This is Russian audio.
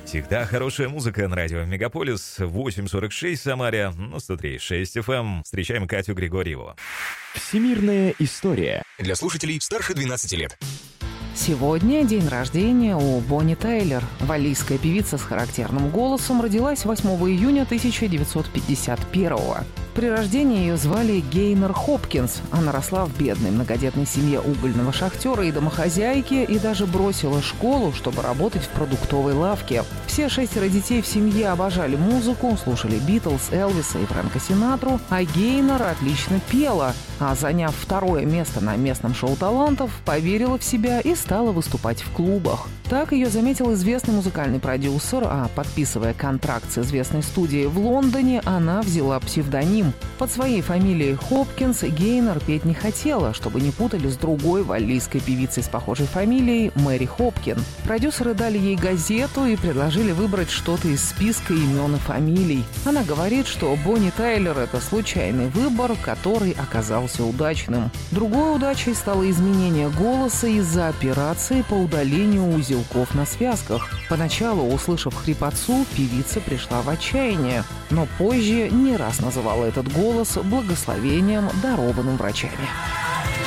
Всегда хорошая музыка на радио Мегаполис. 8.46 в Самаре, на 103.6 FM. Встречаем Катю Григорьеву. Всемирная история. Для слушателей старше 12 лет. Сегодня день рождения у Бонни Тайлер. Валлийская певица с характерным голосом родилась 8 июня 1951-го. При рождении ее звали Гейнер Хопкинс. Она росла в бедной многодетной семье угольного шахтера и домохозяйки и даже бросила школу, чтобы работать в продуктовой лавке. Все 6 детей в семье обожали музыку, слушали Битлз, Элвиса и Фрэнка Синатру, а Гейнер отлично пела. А заняв 2 место на местном шоу талантов, поверила в себя и стала выступать в клубах. Так ее заметил известный музыкальный продюсер, а подписывая контракт с известной студией в Лондоне, она взяла псевдоним. Под своей фамилией Хопкинс Гейнер петь не хотела, чтобы не путали с другой валлийской певицей с похожей фамилией Мэри Хопкин. Продюсеры дали ей газету и предложили выбрать что-то из списка имен и фамилий. Она говорит, что Бонни Тайлер — это случайный выбор, который оказался удачным. Другой удачей стало изменение голоса из-за операции по удалению узелков на связках. Поначалу, услышав хрипотцу, певица пришла в отчаяние, но позже не раз называла этот голос благословением, дарованным врачами.